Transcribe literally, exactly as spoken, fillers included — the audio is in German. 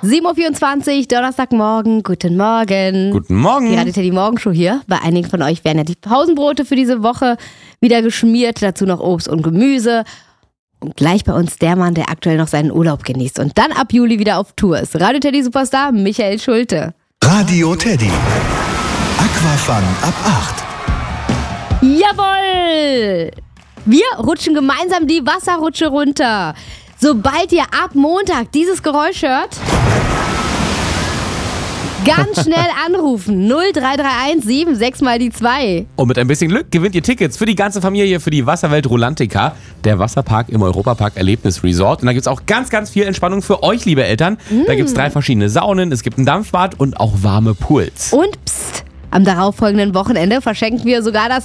sieben Uhr vierundzwanzig, Donnerstagmorgen. Guten Morgen. Guten Morgen. Die Radio Teddy Morgenshow hier. Bei einigen von euch werden ja die Pausenbrote für diese Woche wieder geschmiert. Dazu noch Obst und Gemüse. Und gleich bei uns der Mann, der aktuell noch seinen Urlaub genießt und dann ab Juli wieder auf Tour ist. Radio Teddy Superstar Michael Schulte. Radio Teddy. Aquafun ab acht. Jawohl! Wir rutschen gemeinsam die Wasserrutsche runter. Sobald ihr ab Montag dieses Geräusch hört, ganz schnell anrufen. null drei drei eins sieben sechs mal die zwei. Und mit ein bisschen Glück gewinnt ihr Tickets für die ganze Familie für die Wasserwelt Rulantica, der Wasserpark im Europapark Erlebnis Resort. Und da gibt es auch ganz, ganz viel Entspannung für euch, liebe Eltern. Mm. Da gibt es drei verschiedene Saunen, es gibt ein Dampfbad und auch warme Pools. Und pst, am darauffolgenden Wochenende verschenken wir sogar das